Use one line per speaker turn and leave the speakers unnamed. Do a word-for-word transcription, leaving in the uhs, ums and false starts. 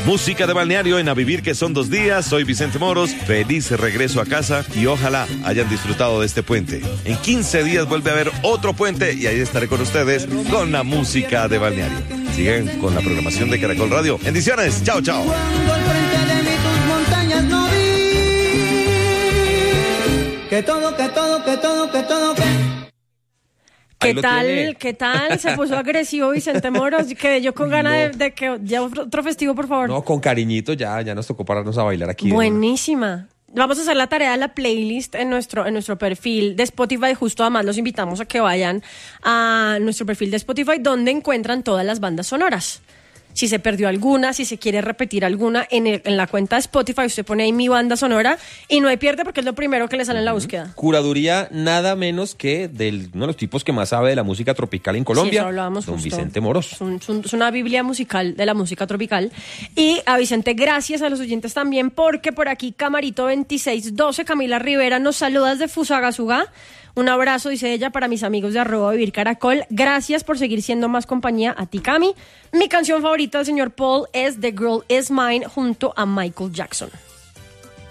Música de balneario en A Vivir que son dos días. Soy Vicente Moros. Feliz regreso a casa y ojalá hayan disfrutado de este puente. En quince días vuelve a haber otro puente y ahí estaré con ustedes con la música de balneario. Sigan con la programación de Caracol Radio. Bendiciones. Chao, chao.
Cuando al frente de mí tus montañas no vi. Que todo, que todo, que todo, que todo, que...
¿Qué tal? ¿Qué tal? Se puso agresivo Vicente Moros. Quedé yo con ganas no. de, de que ya otro festivo, por favor.
No, con cariñito ya, ya nos tocó pararnos a bailar aquí.
Buenísima. Vamos a hacer la tarea de la playlist en nuestro, en nuestro perfil de Spotify. Justo además los invitamos a que vayan a nuestro perfil de Spotify donde encuentran todas las bandas sonoras. Si se perdió alguna, si se quiere repetir alguna, en, el, en la cuenta de Spotify usted pone ahí mi banda sonora y no hay pierde porque es lo primero que le sale en la búsqueda.
Curaduría nada menos que de uno de los tipos que más sabe de la música tropical en Colombia, sí, eso hablábamos don justo. Vicente Moros.
Es, un, es una biblia musical de la música tropical. Y a Vicente, gracias a los oyentes también, porque por aquí Camarito veintiséis doce, Camila Rivera nos saluda desde Fusagasugá. Un abrazo, dice ella, para mis amigos de arroba Vivir Caracol. Gracias por seguir siendo más compañía a ti, Cami. Mi canción favorita del señor Paul es The Girl Is Mine junto a Michael Jackson.